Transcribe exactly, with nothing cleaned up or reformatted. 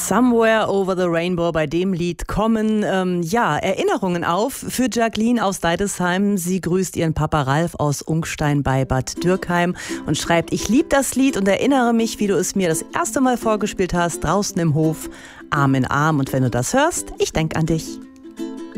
Somewhere Over the Rainbow, bei dem Lied kommen ähm, ja Erinnerungen auf für Jacqueline aus Deidesheim. Sie grüßt ihren Papa Ralf aus Ungstein bei Bad Dürkheim und schreibt: Ich liebe das Lied und erinnere mich, wie du es mir das erste Mal vorgespielt hast, draußen im Hof, Arm in Arm. Und wenn du das hörst, ich denk an dich.